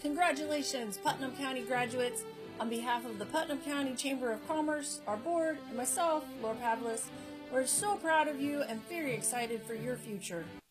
Congratulations, Putnam County graduates. On behalf of the Putnam County Chamber of Commerce, our board, and myself, Laura Pavlis, we're so proud of you and very excited for your future.